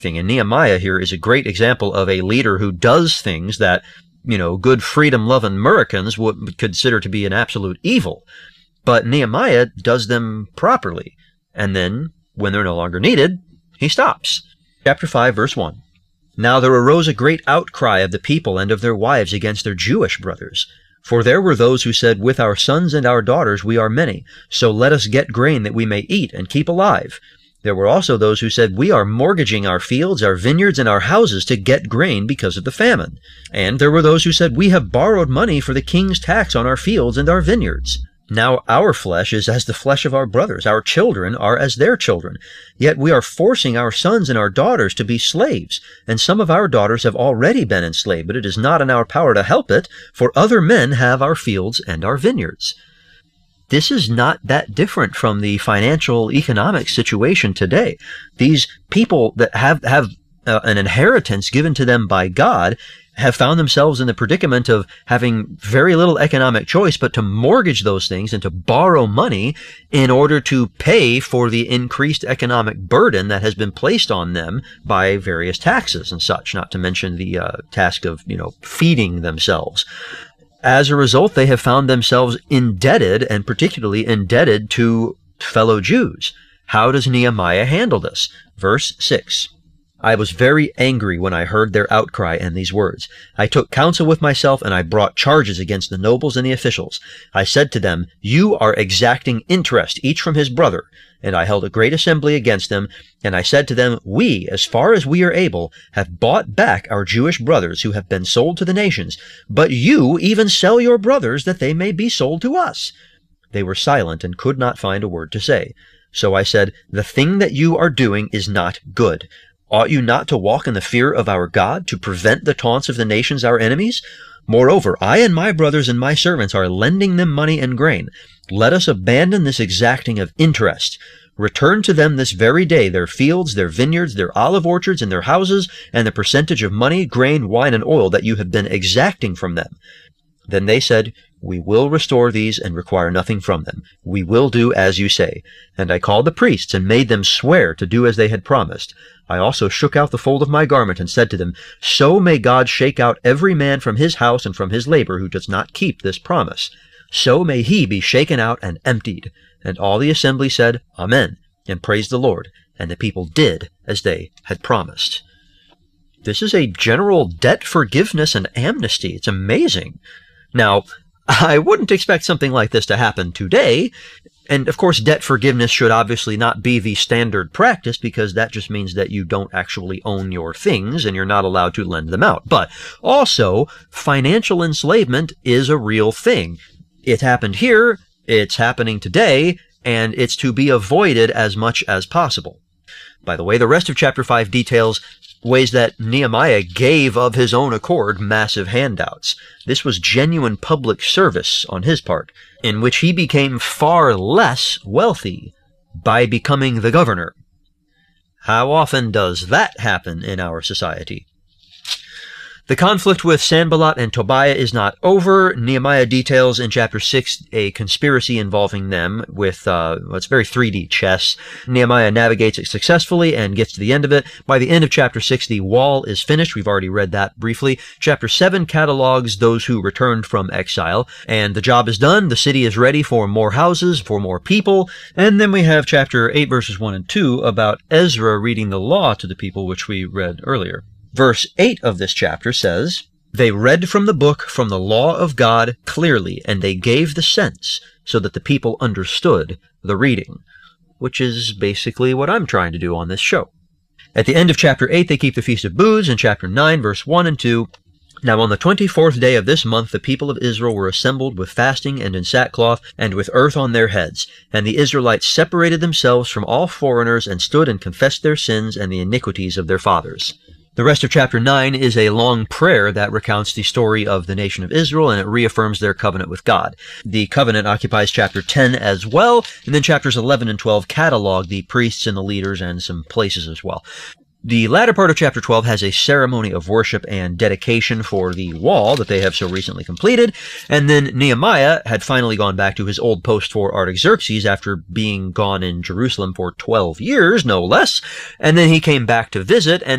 And Nehemiah here is a great example of a leader who does things that, good freedom-loving Americans would consider to be an absolute evil. But Nehemiah does them properly. And then, when they're no longer needed, he stops. Chapter 5, verse 1. Now there arose a great outcry of the people and of their wives against their Jewish brothers. For there were those who said, With our sons and our daughters we are many, so let us get grain that we may eat and keep alive. There were also those who said, We are mortgaging our fields, our vineyards, and our houses to get grain because of the famine. And there were those who said, We have borrowed money for the king's tax on our fields and our vineyards. Now our flesh is as the flesh of our brothers, our children are as their children. Yet we are forcing our sons and our daughters to be slaves, and some of our daughters have already been enslaved, but it is not in our power to help it, for other men have our fields and our vineyards. This is not that different from the financial economic situation today. These people that have an inheritance given to them by God have found themselves in the predicament of having very little economic choice but to mortgage those things and to borrow money in order to pay for the increased economic burden that has been placed on them by various taxes and such, not to mention the task of, feeding themselves. As a result, they have found themselves indebted, and particularly indebted to fellow Jews. How does Nehemiah handle this? Verse 6. I was very angry when I heard their outcry and these words. I took counsel with myself, and I brought charges against the nobles and the officials. I said to them, You are exacting interest, each from his brother. And I held a great assembly against them, and I said to them, We, as far as we are able, have bought back our Jewish brothers who have been sold to the nations, but you even sell your brothers that they may be sold to us. They were silent and could not find a word to say. So I said, The thing that you are doing is not good. Ought you not to walk in the fear of our God, to prevent the taunts of the nations our enemies? Moreover, I and my brothers and my servants are lending them money and grain. Let us abandon this exacting of interest. Return to them this very day their fields, their vineyards, their olive orchards, and their houses, and the percentage of money, grain, wine, and oil that you have been exacting from them. Then they said, We will restore these and require nothing from them. We will do as you say. And I called the priests and made them swear to do as they had promised. I also shook out the fold of my garment and said to them, So may God shake out every man from his house and from his labor who does not keep this promise. So may he be shaken out and emptied. And all the assembly said, Amen, and praised the Lord. And the people did as they had promised. This is a general debt forgiveness and amnesty. It's amazing. Now, I wouldn't expect something like this to happen today. And of course, debt forgiveness should obviously not be the standard practice, because that just means that you don't actually own your things and you're not allowed to lend them out. But also, financial enslavement is a real thing. It happened here, it's happening today, and it's to be avoided as much as possible. By the way, the rest of chapter 5 details ways that Nehemiah gave of his own accord massive handouts. This was genuine public service on his part, in which he became far less wealthy by becoming the governor. How often does that happen in our society? The conflict with Sanballat and Tobiah is not over. Nehemiah details in chapter 6 a conspiracy involving them with, it's very 3D chess. Nehemiah navigates it successfully and gets to the end of it. By the end of chapter 6, the wall is finished. We've already read that briefly. Chapter 7 catalogs those who returned from exile, and the job is done. The city is ready for more houses, for more people. And then we have chapter 8, verses 1 and 2 about Ezra reading the law to the people, which we read earlier. Verse 8 of this chapter says, They read from the book, from the law of God, clearly, and they gave the sense, so that the people understood the reading, which is basically what I'm trying to do on this show. At the end of chapter 8, they keep the Feast of Booths. In chapter 9, verse 1 and 2, Now on the 24th day of this month the people of Israel were assembled with fasting and in sackcloth and with earth on their heads. And the Israelites separated themselves from all foreigners and stood and confessed their sins and the iniquities of their fathers. The rest of chapter 9 is a long prayer that recounts the story of the nation of Israel, and it reaffirms their covenant with God. The covenant occupies chapter 10 as well, and then chapters 11 and 12 catalog the priests and the leaders and some places as well. The latter part of chapter 12 has a ceremony of worship and dedication for the wall that they have so recently completed. And then Nehemiah had finally gone back to his old post for Artaxerxes after being gone in Jerusalem for 12 years, no less. And then he came back to visit, and